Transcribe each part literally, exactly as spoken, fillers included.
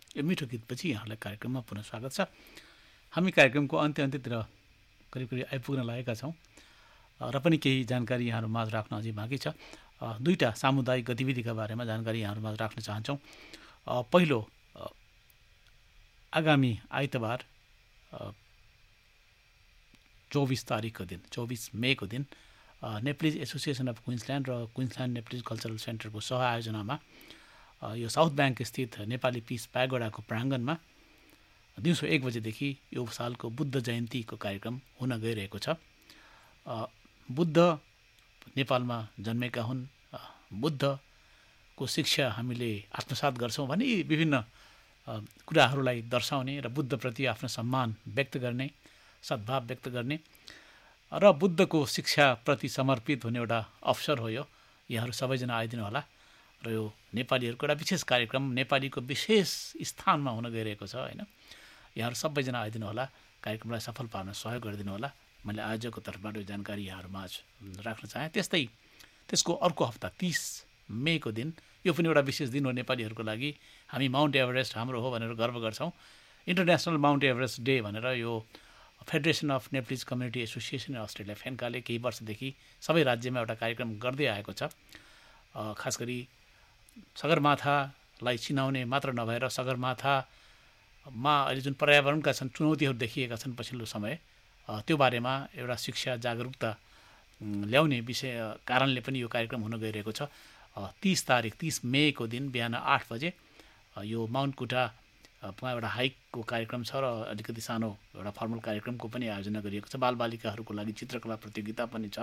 यो मिठो गीतपछि यहाँलाई कार्यक्रममा पुनः स्वागत छ। हामी कार्यक्रमको अन्त्य अन्त्यतिर करिब करिब आइपुग्न लागेका छौँ र पनि केही जानकारी यहाँहरू माझ राख्न अझै बाँकी छ। दुईवटा सामुदायिक गतिविधिका बारेमा जानकारी यहाँहरू माझ राख्न चाहन्छौँ। पहिलो, आगामी आइतबार चौबिस तारिकको दिन चौबिस मेको दिन नेप्लिज एसोसिएसन अफ क्विन्सल्यान्ड र क्विन्सल्यान्ड नेप्लिज कल्चरल सेन्टरको सहआयोजनामा यो साउथ ब्याङ्क स्थित नेपाली पिस प्यागोडाको प्राङ्गणमा दिउँसो एक बजेदेखि यो सालको बुद्ध जयन्तीको कार्यक्रम हुन गइरहेको छ। बुद्ध नेपालमा जन्मेका हुन्, बुद्धको शिक्षा हामीले आत्मसात गर्छौँ भने यी विभिन्न कुराहरूलाई दर्शाउने र बुद्धप्रति आफ्नो सम्मान व्यक्त गर्ने, सद्भाव व्यक्त गर्ने र बुद्धको शिक्षाप्रति समर्पित हुने एउटा अवसर हो। यो यहाँहरू सबैजना आइदिनु होला र यो नेपालीहरूको एउटा विशेष कार्यक्रम नेपालीको विशेष स्थानमा हुन गइरहेको छ होइन। यहाँहरू सबैजना आइदिनु होला, कार्यक्रमलाई सफल पार्न सहयोग गरिदिनु होला। मैले आयोजकको तर्फबाट यो जानकारी यहाँहरूमा राख्न चाहेँ। त्यस्तै त्यसको अर्को हप्ता तीस मेको दिन, यो पनि एउटा विशेष दिन हो नेपालीहरूको लागि। हामी माउन्ट एभरेस्ट हाम्रो हो भनेर गर्व गर्छौँ। इन्टरनेसनल माउन्ट एभरेस्ट डे भनेर यो federation of Nepalese community association Australia फेन्काले केही वर्षदेखि सबै राज्यमा एउटा कार्यक्रम गर्दै आएको छ। खास गरी सगरमाथालाई चिनाउने मात्र नभएर सगरमाथामा अहिले जुन पर्यावरणका छन् चुनौतीहरू देखिएका छन् पछिल्लो समय, त्यो बारेमा एउटा शिक्षा जागरुकता ल्याउने विषय कारणले पनि यो कार्यक्रम हुन गइरहेको छ। तीस तारिक तीस मेको दिन बिहान आठ बजे यो माउन्ट कुटामा एउटा हाइकको कार्यक्रम छ र अलिकति सानो एउटा फर्मल कार्यक्रमको पनि आयोजना गरिएको छ। बालबालिकाहरूको लागि चित्रकला प्रतियोगिता पनि छ।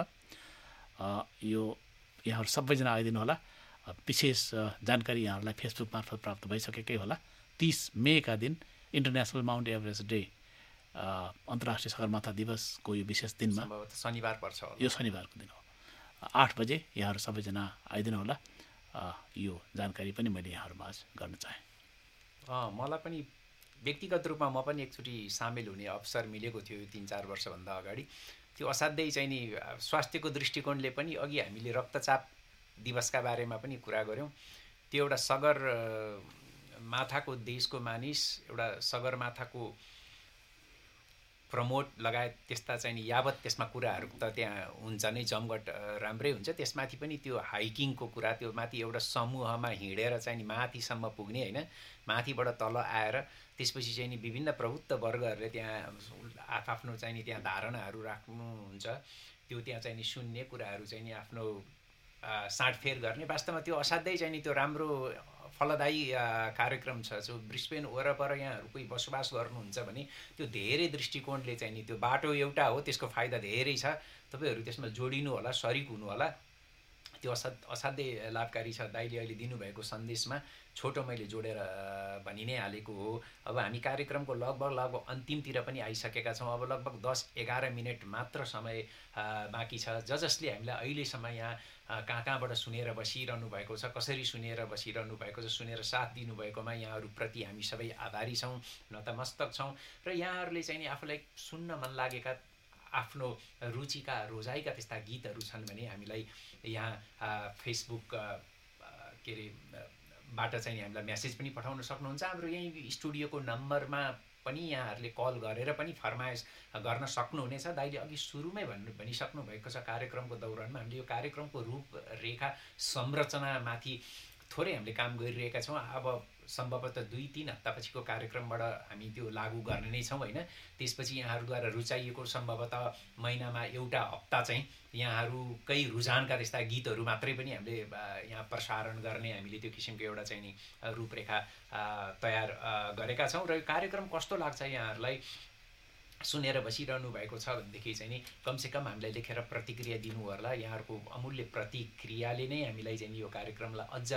यो यहाँहरू सबैजना आइदिनु होला। विशेष जानकारी यहाँहरूलाई फेसबुक मार्फत प्राप्त भइसकेकै होला। तीस मेका दिन इन्टरनेसनल माउन्ट एभरेस्ट डे, अन्तर्राष्ट्रिय सगरमाथा दिवसको यो विशेष दिनमा शनिबार पर्छ, यो शनिबारको दिन हो। आठ बजे यहाँहरू सबैजना आइदिनु होला। यो जानकारी पनि मैले यहाँहरूमा गर्न चाहेँ। मलाई पनि व्यक्तिगत रूपमा म पनि एकचोटि सामेल हुने अवसर मिलेको थियो तिन चार वर्षभन्दा अगाडि। त्यो असाध्यै चाहिँ नि स्वास्थ्यको दृष्टिकोणले पनि अघि हामीले रक्तचाप दिवसका बारेमा पनि कुरा गऱ्यौँ। त्यो एउटा सगर माथाको देशको मानिस एउटा सगरमाथाको प्रमोट लगायत त्यस्ता चाहिँ नि यावत त्यसमा कुराहरू त त्यहाँ हुन्छ नै, जमघट राम्रै हुन्छ। त्यसमाथि पनि त्यो हाइकिङको कुरा, त्यो माथि एउटा समूहमा हिँडेर चाहिँ नि माथिसम्म पुग्ने होइन, माथिबाट तल आएर त्यसपछि चाहिँ नि विभिन्न प्रबुद्ध वर्गहरूले त्यहाँ आफआफ्नो चाहिँ नि त्यहाँ धारणाहरू राख्नुहुन्छ। त्यो त्यहाँ चाहिँ नि सुन्ने कुराहरू चाहिँ नि आफ्नो साँडफेर गर्ने। वास्तवमा त्यो असाध्यै चाहिँ नि त्यो राम्रो फलदायी कार्यक्रम छ। जो ब्रिस्बेन वरपर यहाँहरू कोही बसोबास गर्नुहुन्छ भने त्यो धेरै दृष्टिकोणले चाहिँ नि त्यो बाटो एउटा हो, त्यसको फाइदा धेरै छ। तपाईँहरू त्यसमा जोडिनु होला, सरिक हुनु होला। त्यो असा असाध्यै लाभकारी छ। दाइले अहिले दिनुभएको सन्देशमा छोटो मैले जोडेर भनि नै हालेको हो। अब हामी कार्यक्रमको लगभग लगभग अन्तिमतिर पनि आइसकेका छौँ। अब लगभग दस एघार मिनट मात्र समय बाँकी छ। ज जसले हामीलाई अहिलेसम्म यहाँ कहाँ कहाँबाट सुनेर बसिरहनु भएको छ, कसरी सुनेर बसिरहनु भएको छ, सुनेर साथ दिनुभएकोमा यहाँहरूप्रति हामी सबै आभारी छौँ, नतमस्तक छौँ। र यहाँहरूले चाहिँ नि आफूलाई सुन्न मन लागेका आफ्नो रुचिका रोजाइका त्यस्ता गीतहरू छन् भने हामीलाई यहाँ फेसबुक के अरे बाट चाहिँ हामीलाई मेसेज पनि पठाउन सक्नुहुन्छ। हाम्रो यहीँ स्टुडियोको नम्बरमा पनि यहाँहरूले कल गरेर पनि फरमाइस गर्न सक्नुहुनेछ। दाइले अघि सुरुमै भन्नु भनिसक्नु भएको छ कार्यक्रमको दौरानमा हामीले यो कार्यक्रमको रूपरेखा संरचनामाथि थोरै हामीले काम गरिरहेका छौँ। अब सम्भवतः दुई तिन हप्तापछिको कार्यक्रमबाट हामी त्यो लागू गर्ने नै छौँ होइन। त्यसपछि यहाँहरूद्वारा रुचाइएको सम्भवतः महिनामा एउटा हप्ता चाहिँ यहाँहरूकै रुझानका त्यस्ता गीतहरू मात्रै पनि हामीले यहाँ प्रसारण गर्ने हामीले त्यो किसिमको एउटा चाहिँ नि रूपरेखा तयार गरेका छौँ। र यो कार्यक्रम कस्तो लाग्छ यहाँहरूलाई सुनेर बसिरहनु भएको छ भनेदेखि चाहिँ नि कमसेकम हामीलाई लेखेर प्रतिक्रिया दिनु होला। यहाँहरूको अमूल्य प्रतिक्रियाले नै हामीलाई चाहिँ यो कार्यक्रमलाई अझ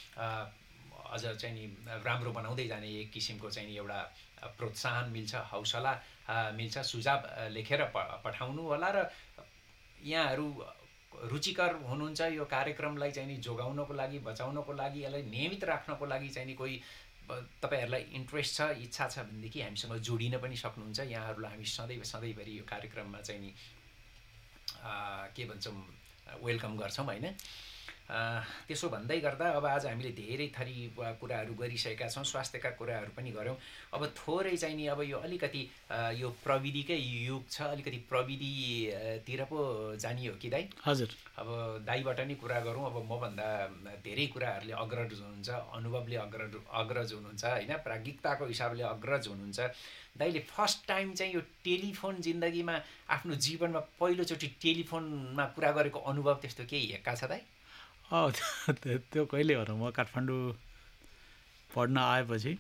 अझ चाहिँ नि राम्रो बनाउँदै जाने एक किसिमको चाहिँ एउटा प्रोत्साहन मिल्छ, हौसला मिल्छ। सुझाव लेखेर प पठाउनु होला। र यहाँहरू रुचिकर हुनुहुन्छ यो कार्यक्रमलाई चाहिँ नि जोगाउनको लागि, बचाउनको लागि, यसलाई नियमित राख्नको लागि चाहिँ नि कोही तपाईँहरूलाई इन्ट्रेस्ट छ, इच्छा छ भनेदेखि हामीसँग जोडिन पनि सक्नुहुन्छ। यहाँहरूलाई हामी सधैँ सधैँभरि यो कार्यक्रममा चाहिँ नि के भन्छौँ वेलकम गर्छौँ होइन। त्यसो भन्दै गर्दा अब आज हामीले धेरै थरी कुराहरू गरिसकेका छौँ, स्वास्थ्यका कुराहरू पनि गऱ्यौँ। अब थोरै चाहिँ नि अब यो अलिकति यो प्रविधिकै युग छ, अलिकति प्रविधितिर पो जाने हो कि दाइ? हजुर। अब दाइबाट नै कुरा गरौँ। अब मभन्दा धेरै कुराहरूले अग्रज हुनुहुन्छ, अनुभवले अग्रज अग्रज हुनुहुन्छ होइन, प्राज्ञिकताको हिसाबले अग्रज हुनुहुन्छ। दाइले फर्स्ट टाइम चाहिँ यो टेलिफोन जिन्दगीमा आफ्नो जीवनमा पहिलोचोटि टेलिफोनमा कुरा गरेको अनुभव त्यस्तो केही हेक्का छ दाइ? अँ त्यो कहिले हो र, म काठमाडौँ पढ्न आएपछि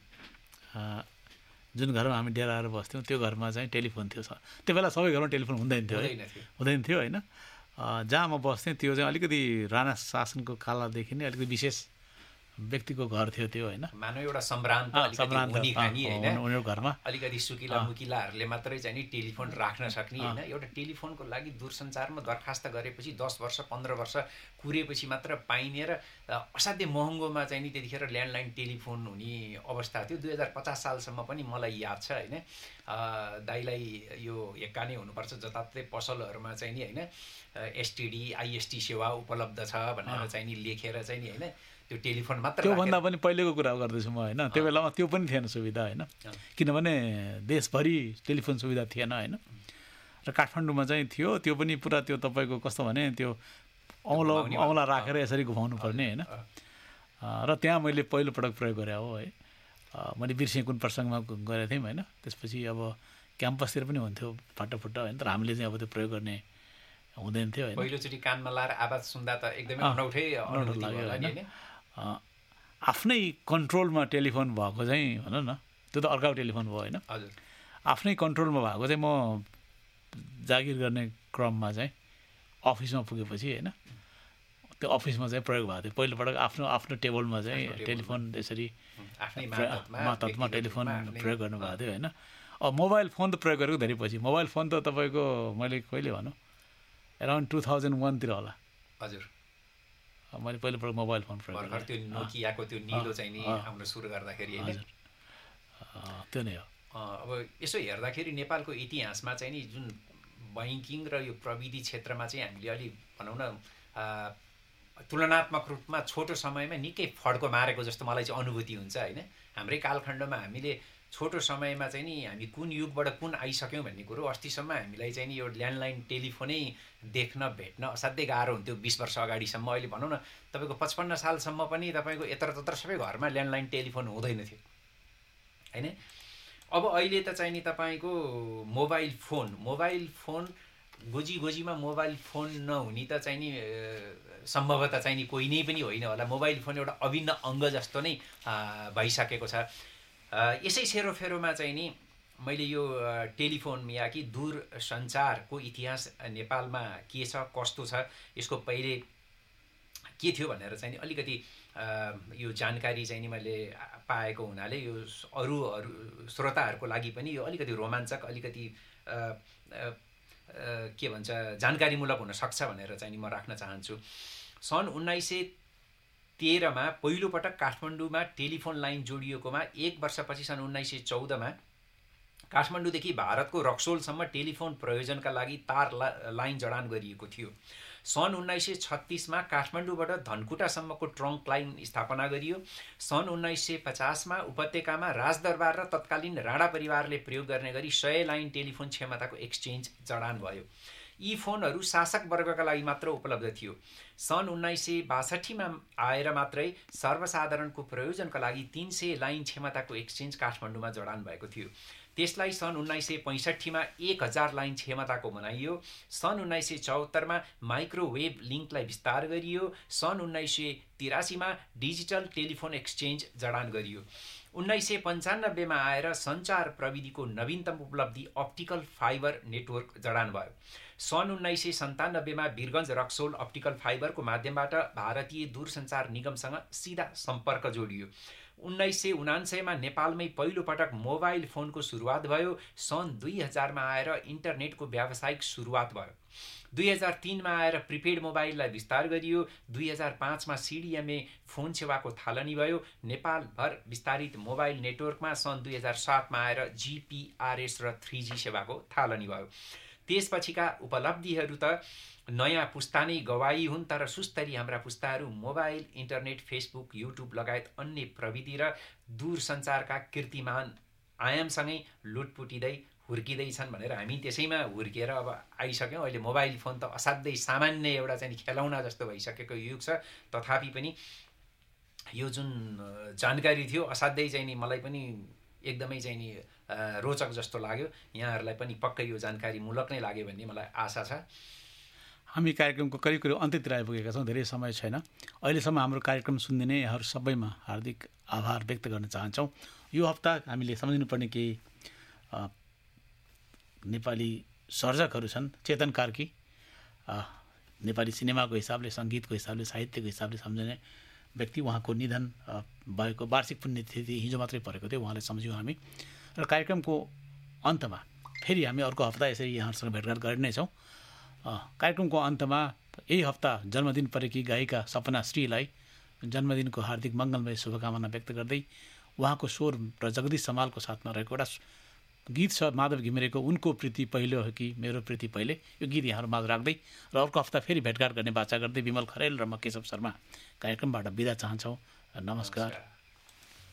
जुन घरमा हामी डेराएर बस्थ्यौँ त्यो घरमा चाहिँ टेलिफोन थियो। त्यो बेला सबै घरमा टेलिफोन हुँदैन थियो है, हुँदैन थियो होइन। जहाँ म बस्थेँ त्यो चाहिँ अलिकति राणा शासनको कालदेखि नै अलिकति विशेष व्यक्तिको घर थियो त्यो होइन, मानव एउटा सम्भ्रान्त उनीहरू घरमा अलिकति सुकिला मुकिलाहरूले मात्रै चाहिँ नि टेलिफोन राख्न सक्ने होइन। एउटा टेलिफोनको लागि दूरसञ्चारमा दरखास्त गरेपछि दस वर्ष पन्ध्र वर्ष कुरेपछि मात्र पाइने र असाध्यै महँगोमा चाहिँ नि त्यतिखेर ल्यान्डलाइन टेलिफोन हुने अवस्था थियो। दुई हजार पचास सालसम्म पनि मलाई याद छ होइन। दाइलाई यो हेक्का नै हुनुपर्छ, जताततै पसलहरूमा चाहिँ नि होइन एसटिडी आइएसटी सेवा उपलब्ध छ भनेर चाहिँ नि लेखेर चाहिँ नि होइन त्यो टेलिफोन मात्र। त्योभन्दा पनि पहिलेको कुरा गर्दैछु म होइन। त्यो बेलामा त्यो पनि थिएन सुविधा होइन, किनभने देशभरि टेलिफोन सुविधा थिएन होइन। र काठमाडौँमा चाहिँ थियो, त्यो पनि पुरा त्यो तपाईँको कस्तो भने त्यो औँला औँला राखेर यसरी घुमाउनु पर्ने होइन। र त्यहाँ मैले पहिलोपटक प्रयोग गरेँ हो है। मैले बिर्सेँ कुन प्रसङ्गमा गरेको थियौँ होइन। त्यसपछि अब क्याम्पसतिर पनि हुन्थ्यो फाटोफुट्ट होइन, तर हामीले चाहिँ अब त्यो प्रयोग गर्ने हुँदैन थियो होइन। पहिलोचोटि कानमा लाएर आवाज सुन्दा त एकदमै अनौठै अनुभूति लाग्यो होइन। आफ्नै कन्ट्रोलमा टेलिफोन भएको चाहिँ भनौँ न, त्यो त अर्काको टेलिफोन भयो होइन। हजुर। आफ्नै कन्ट्रोलमा भएको चाहिँ म जागिर गर्ने क्रममा चाहिँ अफिसमा पुगेपछि होइन, त्यो अफिसमा चाहिँ प्रयोग भएको थियो पहिलोपटक। आफ्नो आफ्नो टेबलमा चाहिँ टेलिफोन त्यसरी मातहतमा टेलिफोन प्रयोग गर्नुभएको थियो होइन। अब मोबाइल फोन त प्रयोग गरेको धेरै पछि। मोबाइल फोन त तपाईँको मैले कहिले भनौँ एराउन्ड टु थाउजन्ड वानतिर होला। हजुर। मैले पहिलोपल्ट मोबाइल फोन प्रयोग गरेँ। त्यो नोकियाको त्यो निलो चाहिँ नि हाम्रो सुरु गर्दाखेरि होइन, त्यो नै हो। अब यसो हेर्दाखेरि नेपालको इतिहासमा चाहिँ नि जुन बैङ्किङ र यो प्रविधि क्षेत्रमा चाहिँ हामीले अलि भनौँ न तुलनात्मक रूपमा छोटो समयमा निकै फड्को मारेको जस्तो मलाई चाहिँ अनुभूति हुन्छ होइन। हाम्रै कालखण्डमा हामीले छोटो समयमा चाहिँ नि हामी कुन युगबाट कुन आइसक्यौँ भन्ने कुरो अस्तिसम्म हामीलाई चाहिँ नि यो ल्यान्डलाइन टेलिफोनै देख्न भेट्न असाध्यै गाह्रो हुन्थ्यो बिस वर्ष अगाडिसम्म। अहिले भनौँ न तपाईँको पचपन्न सालसम्म पनि तपाईँको यत्र तत्र सबै घरमा ल्यान्डलाइन टेलिफोन हुँदैन थियो होइन। अब अहिले त चाहिँ नि तपाईँको मोबाइल फोन मोबाइल फोन गोजी गोजीमा मोबाइल फोन नहुने त चाहिँ नि सम्भवतः चाहिँ नि कोही नै पनि होइन होला। मोबाइल फोन एउटा अभिन्न अङ्ग जस्तो नै भइसकेको छ। यसै सेरोफेरोमा चाहिँ नि मैले यो टेलिफोन या कि दूरसञ्चारको इतिहास नेपालमा के छ कस्तो छ यसको पहिले के थियो भनेर चाहिँ नि अलिकति यो जानकारी चाहिँ नि मैले पाएको हुनाले यो अरू अरू श्रोताहरूको लागि पनि यो अलिकति रोमाञ्चक अलिकति के भन्छ जानकारीमूलक हुनसक्छ भनेर चाहिँ नि म राख्न चाहन्छु। सन् उन्नाइस सय तेह्रमा पहिलोपटक काठमाडौँमा टेलिफोन लाइन जोडिएकोमा एक वर्षपछि सन् उन्नाइस सय चौधमा काठमाडौँदेखि भारतको रक्सोलसम्म टेलिफोन प्रयोजनका लागि तार ला, लाइन जडान गरिएको थियो। सन् उन्नाइस सय छत्तिसमा काठमाडौँबाट धनकुटासम्मको ट्रङ्क लाइन स्थापना गरियो। सन् उन्नाइस सय पचासमा उपत्यकामा राजदरबार र तत्कालीन राणा परिवारले प्रयोग गर्ने गरी सय लाइन टेलिफोन क्षमताको एक्सचेन्ज जडान भयो। यी फोनहरू शासक वर्गका लागि मात्र उपलब्ध थियो। सन् उन्नाइस सय बासठीमा आएर मात्रै सर्वसाधारणको प्रयोजनका लागि तीन सय लाइन क्षमताको एक्सचेन्ज काठमाडौँमा जडान भएको थियो। त्यसलाई सन् उन्नाइस सय पैँसठीमा एक हजार लाइन क्षमताको बनाइयो। सन् उन्नाइस सय चौहत्तरमा माइक्रोवेभ लिङ्कलाई विस्तार गरियो। सन् उन्नाइस सय तिरासीमा डिजिटल टेलिफोन एक्सचेन्ज जडान गरियो। उन्नाइस सय पन्चानब्बेमा आएर सञ्चार प्रविधिको नवीनतम उपलब्धि अप्टिकल फाइबर नेटवर्क जडान भयो। सन् उन्नाइस सय सन्तानब्बेमा वीरगञ्ज रक्सोल अप्टिकल फाइबरको माध्यमबाट भारतीय दूरसञ्चार निगमसँग सिधा सम्पर्क जोडियो। उन्नाइस सय उनान्सयमा नेपालमै पहिलोपटक मोबाइल फोनको सुरुवात भयो। सन् दुई हजारमा आएर इन्टरनेटको व्यावसायिक सुरुवात भयो। दुई हजार तिनमा आएर प्रिपेड मोबाइललाई विस्तार गरियो। दुई हजार पाँचमा सिडिएमए फोन सेवाको थालनी भयो। नेपालभर विस्तारित मोबाइल नेटवर्कमा सन् दुई हजार सातमा आएर जिपिआरएस र थ्री जी सेवाको थालनी भयो। त्यसपछिका उपलब्धिहरू त नयाँ पुस्ता नै गवाई हुन्, तर सुस्तरी हाम्रा पुस्ताहरू मोबाइल, इन्टरनेट, फेसबुक, युट्युब लगायत अन्य प्रविधि र दूरसञ्चारका कीर्तिमान आयामसँगै लुटपुटिँदै हुर्किँदैछन् भनेर हामी त्यसैमा हुर्किएर अब आइसक्यौँ। अहिले मोबाइल फोन त असाध्यै सामान्य एउटा चाहिँ खेलौना जस्तो भइसकेको युग छ। तथापि पनि यो जुन जानकारी थियो असाध्यै चाहिँ नि मलाई पनि एकदमै चाहिँ नि रोचक जस्तो लाग्यो। यहाँहरूलाई पनि पक्कै यो जानकारीमूलक नै लाग्यो भन्ने मलाई आशा छ। हामी कार्यक्रमको करिब करिब अन्त्यतिर आइपुगेका छौँ, धेरै समय छैन। अहिलेसम्म हाम्रो कार्यक्रम सुनिदिने यहाँहरू सबैमा हार्दिक आभार व्यक्त गर्न चाहन्छौँ। यो हप्ता हामीले सम्झिनुपर्ने केही नेपाली सर्जकहरू छन्, चेतन कार्की नेपाली सिनेमाको हिसाबले, सङ्गीतको हिसाबले, साहित्यको हिसाबले सम्झने व्यक्ति, उहाँको निधन भएको वार्षिक पुण्यतिथि हिजो मात्रै परेको थियो, उहाँलाई सम्झ्यौँ हामी। र कार्यक्रमको अन्तमा फेरि हामी अर्को हप्ता यसरी यहाँहरूसँग भेटघाट गर्ने नै छौँ। कार्यक्रमको अन्तमा यही हप्ता जन्मदिन परेकी गायिका सपना श्रीलाई जन्मदिनको हार्दिक मङ्गलमय शुभकामना व्यक्त गर्दै उहाँको स्वर र जगदीश समालको साथमा रहेको एउटा गीत छ माधव घिमिरेको, उनको प्रीति पहिलो हो कि मेरो प्रीति पहिले, यो गीत यहाँहरूमाझ राख्दै र अर्को हप्ता फेरि भेटघाट गर्ने बाचा गर्दै विमल खरेल र म केशव शर्मा कार्यक्रमबाट बिदा चाहन्छौँ। नमस्कार।